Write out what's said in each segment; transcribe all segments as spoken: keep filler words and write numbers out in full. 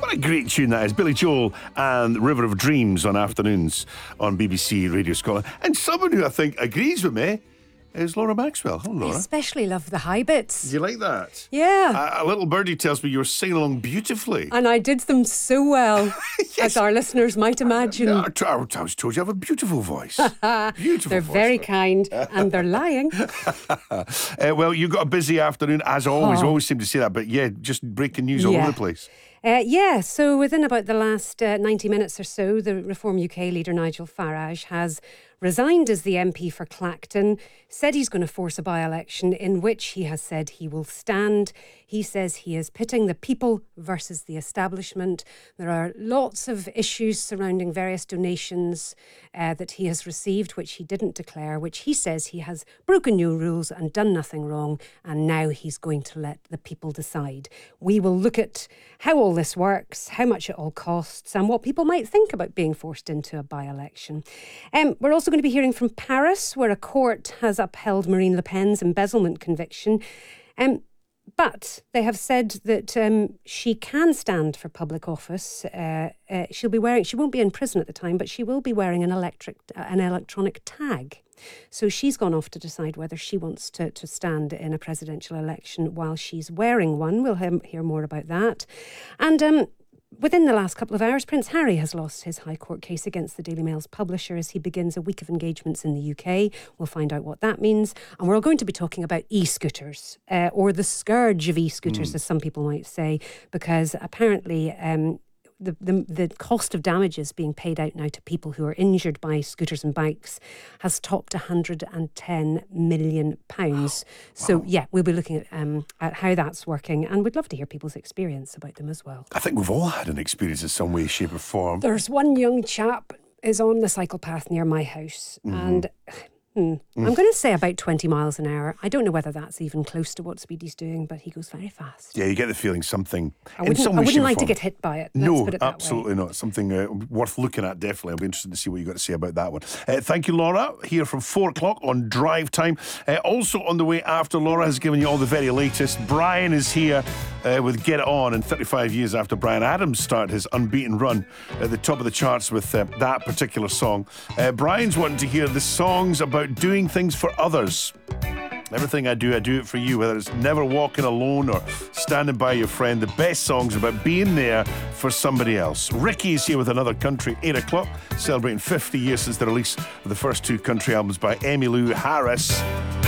What a great tune that is. Billy Joel and River of Dreams on afternoons on B B C Radio Scotland. And someone who I think agrees with me is Laura Maxwell. Hello, Laura. I especially love the high bits. Do you like that? Yeah. A, a little birdie tells me you were singing along beautifully. And I did them so well, yes. as our listeners might imagine. I, I, I was told you have a beautiful voice. Beautiful They're voice. very kind, and they're lying. uh, well, you've got a busy afternoon, as always. Oh. Always seem to say that. But yeah, just breaking news all Yeah. over the place. Uh, yeah, so within about the last uh, ninety minutes or so, the Reform U K leader Nigel Farage has resigned as the M P for Clacton, said he's going to force a by-election in which he has said he will stand. He says he is pitting the people versus the establishment. There are lots of issues surrounding various donations uh, that he has received, which he didn't declare, which he says he has broken new rules and done nothing wrong, and now he's going to let the people decide. We will look at how all this works, how much it all costs, and what people might think about being forced into a by-election. Um, we're also going to be hearing from Paris, where a court has upheld Marine Le Pen's embezzlement conviction. Um, but they have said that um, she can stand for public office. Uh, uh, she'll be wearing. She won't be in prison at the time, but she will be wearing an electric, uh, an electronic tag. So she's gone off to decide whether she wants to, to stand in a presidential election while she's wearing one. We'll hear, hear more about that. And um, within the last couple of hours, Prince Harry has lost his High Court case against the Daily Mail's publisher as he begins a week of engagements in the U K. We'll find out what that means. And we're going to be talking about e-scooters, uh, or the scourge of e-scooters, mm. as some people might say, because apparently Um, The, the the cost of damages being paid out now to people who are injured by scooters and bikes has topped one hundred ten million pounds. Wow. So, wow. yeah, we'll be looking at um, at how that's working, and we'd love to hear people's experience about them as well. I think we've all had an experience in some way, shape or form. There's one young chap is on the cycle path near my house, mm-hmm. and Hmm. Mm. I'm going to say about twenty miles an hour. I don't know whether that's even close to what speed he's doing, but he goes very fast. Yeah, you get the feeling something. I wouldn't, some I wouldn't like form. to get hit by it. No, put it that absolutely way. not. Something uh, worth looking at, definitely. I'll be interested to see what you've got to say about that one. Uh, thank you, Laura, here from four o'clock on Drive Time. Uh, also on the way after Laura has given you all the very latest, Brian is here uh, with Get It On, and thirty-five years after Bryan Adams started his unbeaten run at the top of the charts with uh, that particular song. Uh, Brian's wanting to hear the songs about doing things for others. Everything I do, I do it for you, whether it's Never Walking Alone or Standing By Your Friend. The best songs about being there for somebody else. Ricky is here with Another Country, eight o'clock, celebrating fifty years since the release of the first two country albums by Emmylou Harris,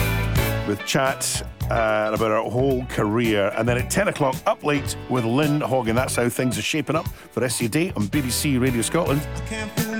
with chat uh, about her whole career. And then at ten o'clock, Up Late with Lynn Hogan. That's how things are shaping up for S C Day on B B C Radio Scotland. I can't